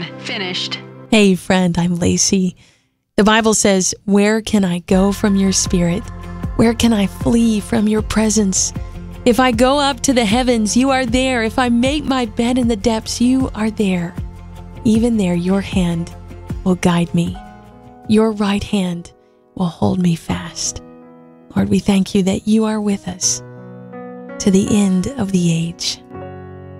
station. Finished. Hey friend, I'm Lacey. The Bible says, "Where can I go from your spirit? Where can I flee from your presence? If I go up to the heavens, you are there. If I make my bed in the depths, you are there. Even there, your hand will guide me. Your right hand will hold me fast." Lord, we thank you that you are with us to the end of the age.